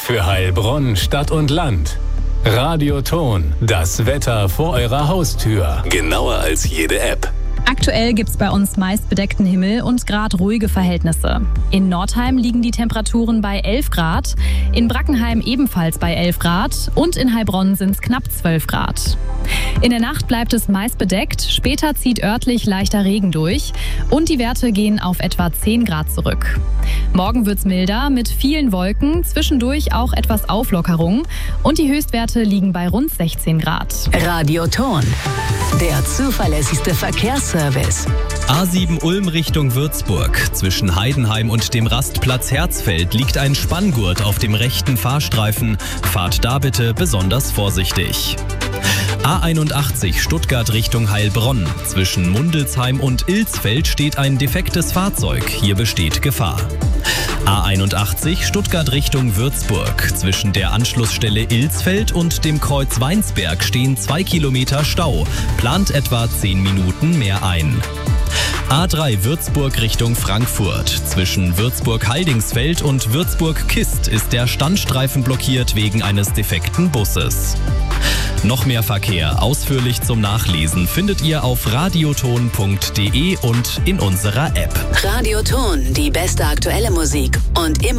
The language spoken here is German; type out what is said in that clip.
Für Heilbronn, Stadt und Land. Radioton, das Wetter vor eurer Haustür. Genauer als jede App. Aktuell gibt's bei uns meist bedeckten Himmel und gerade ruhige Verhältnisse. In Nordheim liegen die Temperaturen bei 11 Grad, in Brackenheim ebenfalls bei 11 Grad und in Heilbronn sind es knapp 12 Grad. In der Nacht bleibt es meist bedeckt, später zieht örtlich leichter Regen durch und die Werte gehen auf etwa 10 Grad zurück. Morgen wird's milder mit vielen Wolken, zwischendurch auch etwas Auflockerung und die Höchstwerte liegen bei rund 16 Grad. Radioton, der zuverlässigste Verkehrsservice. A7 Ulm Richtung Würzburg. Zwischen Heidenheim und dem Rastplatz Herzfeld liegt ein Spanngurt auf dem rechten Fahrstreifen. Fahrt da bitte besonders vorsichtig. A81 Stuttgart Richtung Heilbronn. Zwischen Mundelsheim und Ilsfeld steht ein defektes Fahrzeug. Hier besteht Gefahr. A81 Stuttgart Richtung Würzburg. Zwischen der Anschlussstelle Ilsfeld und dem Kreuz Weinsberg stehen 2 Kilometer Stau. Plant etwa 10 Minuten mehr ein. A3 Würzburg Richtung Frankfurt. Zwischen Würzburg-Heidingsfeld und Würzburg-Kist ist der Standstreifen blockiert wegen eines defekten Busses. Noch mehr Verkehr ausführlich zum Nachlesen findet ihr auf radioton.de und in unserer App. Radioton, die beste aktuelle Musik und immer